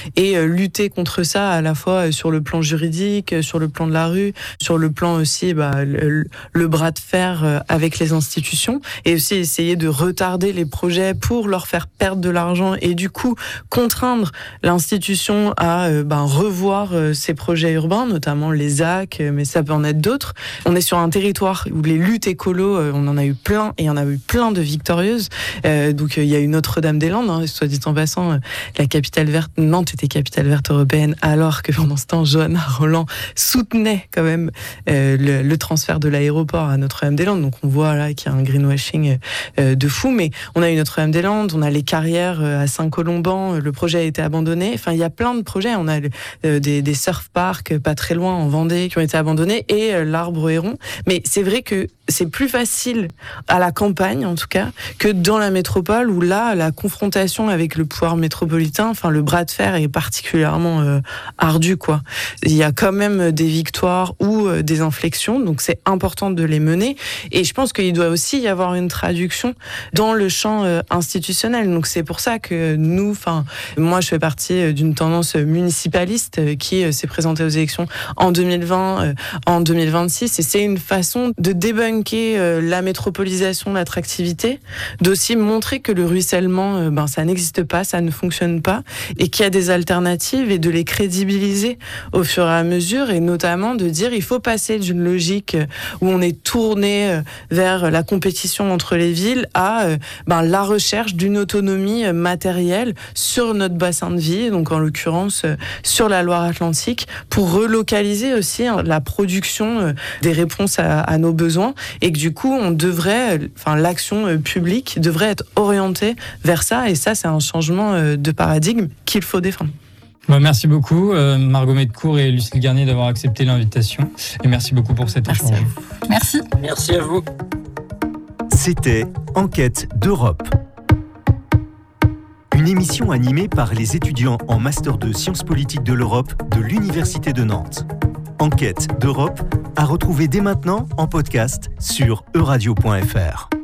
et lutter contre ça à la fois sur le plan juridique, sur le plan de la rue, sur le plan aussi le bras de fer avec les institutions, et aussi essayer de retarder les projets pour leur faire perdre de l'argent et du coup contraindre l'institution à revoir ses projets urbains, notamment les ZAC, mais ça peut en être d'autres. On est sur un territoire où les luttes écolo, on en a eu plein, et il y en a eu plein de victorieuses. Donc il y a eu Notre-Dame-des-Landes, soit dit en passant, la capitale verte, Nantes était capitale verte européenne, alors que pendant ce temps, Johanna Rolland soutenait quand même le transfert de l'aéroport à Notre-Dame-des-Landes. Donc on voit là qu'il y a un greenwashing de fou, mais on a eu Notre-Dame-des-Landes, on a les carrières à Saint-Colomban, le projet a été abandonné. Enfin, il y a plein de projets. On a des surf parks pas très loin en Vendée qui ont été abandonnés, et l'Arbre Héron. Mais c'est vrai que c'est plus facile à la campagne, en tout cas, que dans la métropole, où là, la confrontation avec le pouvoir métropolitain, enfin, le bras de fer est particulièrement ardu, quoi. Il y a quand même des victoires ou des inflexions, donc c'est important de les mener. Et je pense qu'il doit aussi y avoir une traduction dans le champ institutionnel. Donc c'est pour ça que nous, enfin, moi, je fais partie d'une tendance municipaliste qui s'est présentée aux élections en 2020, en 2026, et c'est une façon de débunker la métropolisation, l'attractivité, d'aussi montrer que le ruissellement, ça n'existe pas, ça ne fonctionne pas, et qu'il y a des alternatives, et de les crédibiliser au fur et à mesure, et notamment de dire il faut passer d'une logique où on est tourné vers la compétition entre les villes à la recherche d'une autonomie matérielle sur notre bassin de vie, donc en l'occurrence sur la Loire-Atlantique, pour relocaliser aussi la production des réponses à nos besoins, et que du coup l'action publique devrait être orientée vers ça, et ça c'est un changement de paradigme qu'il faut défendre. Merci beaucoup Margot Medcourt et Lucille Garnier d'avoir accepté l'invitation, et merci beaucoup pour cet échange. Merci. Merci à vous. C'était Enquête d'Europe. Une émission animée par les étudiants en Master 2 Sciences politiques de l'Europe de l'Université de Nantes. Enquête d'Europe à retrouver dès maintenant en podcast sur euradio.fr.